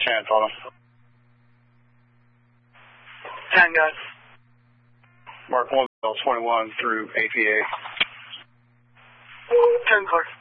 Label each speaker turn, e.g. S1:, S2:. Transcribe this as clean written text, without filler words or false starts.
S1: chance on them.
S2: 10 guys.
S1: Mark 1, 21 through APA.
S2: 10 clear.